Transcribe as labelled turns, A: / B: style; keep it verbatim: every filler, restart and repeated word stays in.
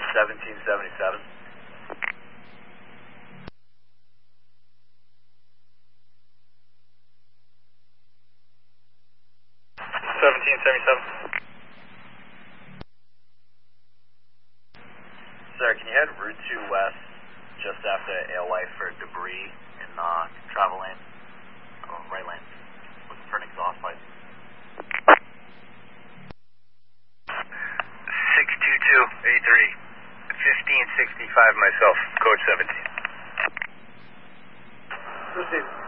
A: seventeen seventy-seven. seventeen seventy-seven. Sir, can you head Route two west just after Alewife for debris in uh, travel lane? Oh, right lane. Looking for an exhaust pipe.
B: six two two eighty-three. fifteen sixty-five myself, code seventeen.
A: Proceed.